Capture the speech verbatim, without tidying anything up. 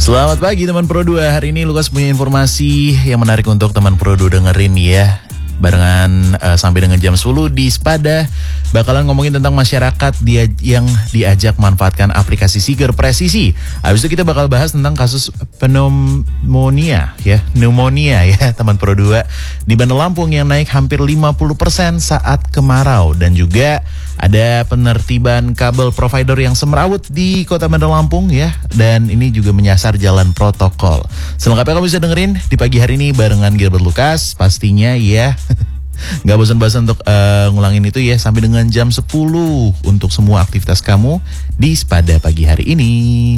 Selamat pagi teman Pro dua. Hari ini Lukas punya informasi yang menarik untuk teman Pro dua dengerin ya. Barengan uh, sampai dengan jam sepuluh di Spada bakalan ngomongin tentang masyarakat dia yang diajak manfaatkan aplikasi Siger Presisi. Habis itu kita bakal bahas tentang kasus pneumonia ya, pneumonia ya teman Pro dua di Bandar Lampung yang naik hampir lima puluh persen saat kemarau, dan juga ada penertiban kabel provider yang semrawut di Kota Bandar Lampung ya, dan ini juga menyasar jalan protokol. Selengkapnya kamu bisa dengerin di pagi hari ini barengan Gilbert Lukas pastinya ya. Gak bosan-bosan untuk uh, ngulangin itu ya sampai dengan jam sepuluh untuk semua aktivitas kamu di Spada pagi hari ini.